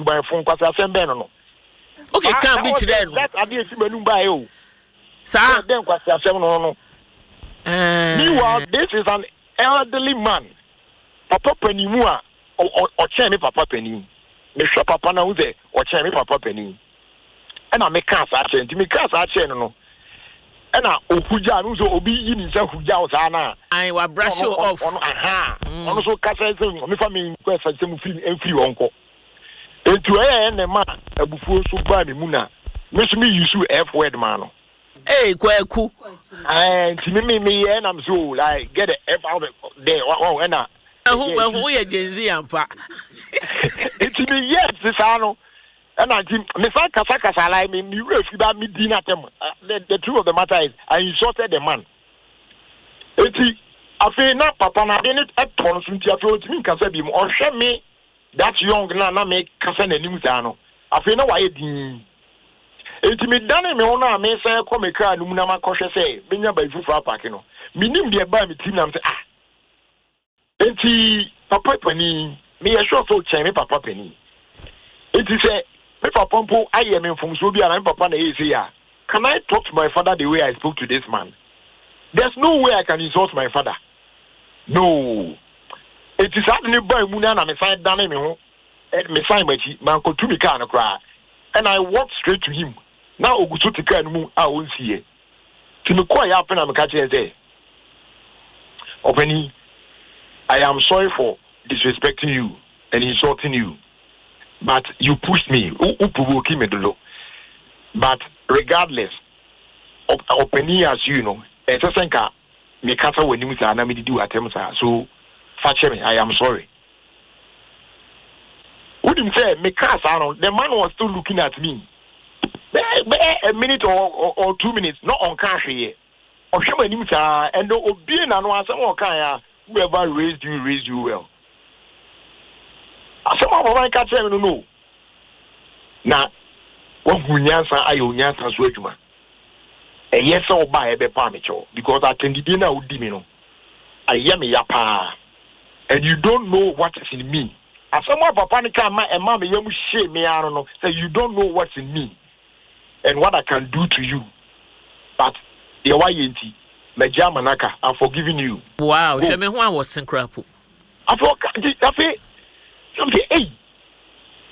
by phone kwasa asem no. Okay, can be today. That idea si menu ba e. Sir, then kwasa asem no. Meanwhile, this is an elderly man. Papa panimu a o che me papa pani. Me hwe papa na wo ze o che me papa pani. E na me ka sa che nti me ka sa che no. E na okuja no so obi yi ni nsa kuja o sa na. I will brush you off. Ono so ka sa se me fa me ko sa se mu free wonko. Entu ne ma abufuo so ba me mu na. Me so me use F word man no. Hey, Kwaku. Me, and I'm so like get the F out of there. Oh, and who are Gen Z and Pa? It's me, yes, this ano. And I think Mr. Kasaka, I mean, you refuse me dinner. The truth of the matter is, I insulted the man. It's I feel not Papa, I didn't at once until I told me, Casabim, or show me that young Nana make Cassan and Nimzano. I feel no way. Enti me dane me ona me say ko me kra no na makɔhwɛ sɛ benya ba ifufa park no minim de ba me tim na me say enti papa pani me ye sure so chen me papa pani enti say me papa mpo aye me mfomso bi ana me papa na say ya can I talk to my father the way I spoke to this man? There's no way I can insult my father. No. It is happening by mu na me say dane me ho me sign machi man ko tu me car no kra and I walked straight to him. Now oguso tika no a won sie ti me call ya pena me ka che say Openi, I am sorry for disrespecting you and insulting you, but you pushed me u provoke me dolo. But regardless Openi, as you know, it's a senka me kasa when you say na me do attempt so fache me, I am sorry. Would him say me kasa no, the man was still looking at me. A minute or 2 minutes, not on cash here. Or show him, and obey no answer or kind whoever raised you well. Some of my catch him no. Now, what would answer? I own answer switchman. And yes, I'll buy a permicho because I can dinner with Dimino. I am a yapa, and you don't know what is in me. As someone for panic and mammy, you shame me. I don't know. Say you don't know what's in me. And what I can do to you. But your YNT, Majamanaka, I'm forgiving you. Wow, Shame was Synchrapo. I thought, hey,